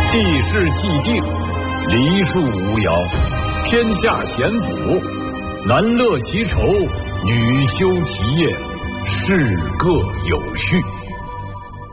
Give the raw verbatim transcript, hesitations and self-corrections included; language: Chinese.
地势既定，梨树无摇，天下咸腐，男乐其愁，女休其业，事各有序。